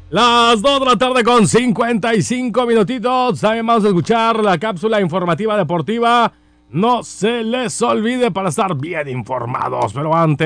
Las 2 de la tarde con 55 minutitos. También vamos a escuchar la cápsula informativa deportiva. No se les olvide para estar bien informados. Pero antes...